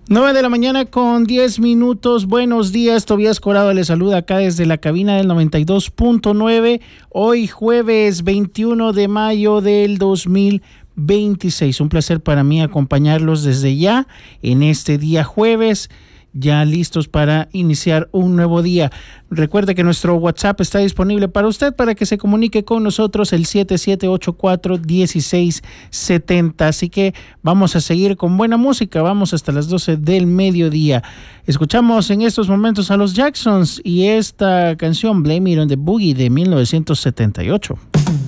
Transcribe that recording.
9 de la mañana con 10 minutos. Buenos días, Tobías Corado les saluda acá desde la cabina del 92.9. Hoy jueves 21 de mayo del 2026. Un placer para mí acompañarlos desde ya en este día jueves, ya listos para iniciar un nuevo día. Recuerde que nuestro WhatsApp está disponible para usted para que se comunique con nosotros, el 7784-1670. Así que vamos a seguir con buena música, vamos hasta las 12 del mediodía. Escuchamos en estos momentos a los Jacksons y esta canción Blame It on the Boogie de 1978.